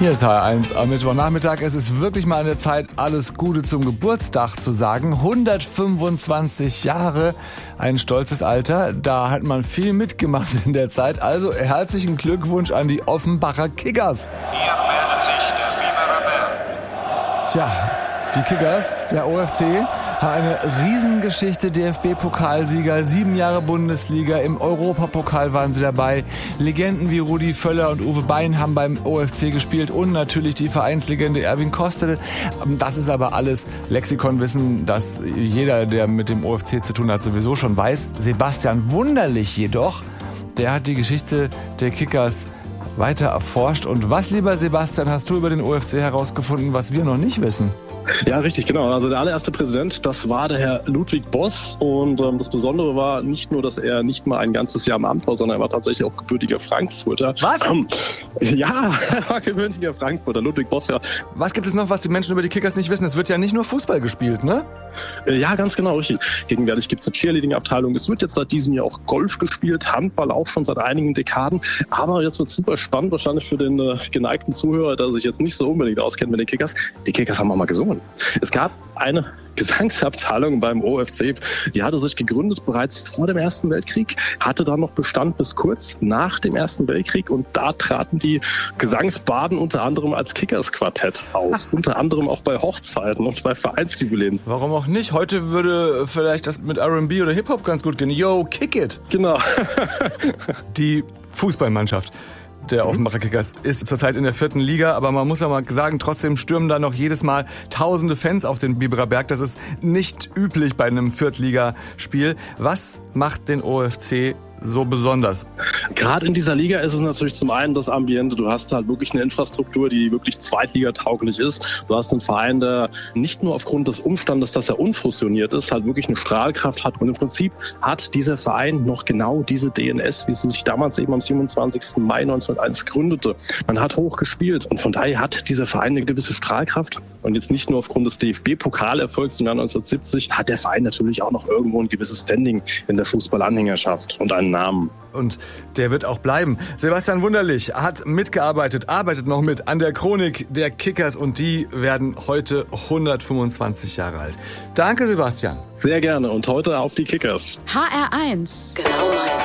Hier ist HR1 am Mittwochnachmittag. Es ist wirklich mal an der Zeit, alles Gute zum Geburtstag zu sagen. 125 Jahre, ein stolzes Alter. Da hat man viel mitgemacht in der Zeit. Also herzlichen Glückwunsch an die Offenbacher Kickers. Hier meldet sich der Biberer Berg. Tja, die Kickers, der OFC, hat eine Riesengeschichte. DFB-Pokalsieger, 7 Jahre Bundesliga, im Europapokal waren sie dabei. Legenden wie Rudi Völler und Uwe Bein haben beim OFC gespielt und natürlich die Vereinslegende Erwin Kostel. Das ist aber alles Lexikonwissen, das jeder, der mit dem OFC zu tun hat, sowieso schon weiß. Sebastian Wunderlich jedoch, der hat die Geschichte der Kickers weiter erforscht. Und was, lieber Sebastian, hast du über den OFC herausgefunden, was wir noch nicht wissen? Ja, richtig, genau. Also der allererste Präsident, das war der Herr Ludwig Boss. Und das Besondere war nicht nur, dass er nicht mal ein ganzes Jahr im Amt war, sondern er war tatsächlich auch gebürtiger Frankfurter. Was? Ja, er war gebürtiger Frankfurter. Ludwig Boss, ja. Was gibt es noch, was die Menschen über die Kickers nicht wissen? Es wird ja nicht nur Fußball gespielt, ne? Ja, ganz genau, richtig. Gegenwärtig gibt es eine Cheerleading-Abteilung. Es wird jetzt seit diesem Jahr auch Golf gespielt, Handball auch schon seit einigen Dekaden. Aber jetzt wird es super spannend, wahrscheinlich für den geneigten Zuhörer, der sich jetzt nicht so unbedingt auskennt mit den Kickers. Die Kickers haben auch mal gesungen. Es gab eine Gesangsabteilung beim OFC, die hatte sich gegründet bereits vor dem Ersten Weltkrieg, hatte dann noch Bestand bis kurz nach dem Ersten Weltkrieg und da traten die Gesangsbaden unter anderem als Kickers-Quartett auf, unter anderem auch bei Hochzeiten und bei Vereinsjubiläen. Warum auch nicht? Heute würde vielleicht das mit R&B oder Hip-Hop ganz gut gehen. Yo, kick it! Genau. Die Fußballmannschaft der Offenbacher Kickers ist zurzeit in der 4. Liga, aber man muss ja mal sagen, trotzdem stürmen da noch jedes Mal tausende Fans auf den Biberer Berg. Das ist nicht üblich bei einem Viertligaspiel. Was macht den OFC so besonders? Gerade in dieser Liga ist es natürlich zum einen das Ambiente. Du hast halt wirklich eine Infrastruktur, die wirklich zweitligatauglich ist. Du hast einen Verein, der nicht nur aufgrund des Umstandes, dass er unfusioniert ist, halt wirklich eine Strahlkraft hat. Und im Prinzip hat dieser Verein noch genau diese DNS, wie sie sich damals eben am 27. Mai 1901 gründete. Man hat hoch gespielt und von daher hat dieser Verein eine gewisse Strahlkraft. Und jetzt nicht nur aufgrund des DFB-Pokalerfolgs im Jahr 1970, hat der Verein natürlich auch noch irgendwo ein gewisses Standing in der Fußballanhängerschaft und einen Namen. Und der wird auch bleiben. Sebastian Wunderlich hat mitgearbeitet, arbeitet noch mit an der Chronik der Kickers und die werden heute 125 Jahre alt. Danke, Sebastian. Sehr gerne und heute auf die Kickers. HR1. Genau.